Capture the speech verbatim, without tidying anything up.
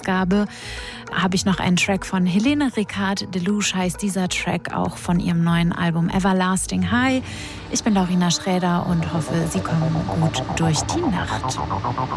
Ausgabe habe ich noch einen Track von Helene Ricard. Deluge heißt dieser Track, auch von ihrem neuen Album Everlasting High. Ich bin Laurina Schräder und hoffe, Sie kommen gut durch die Nacht.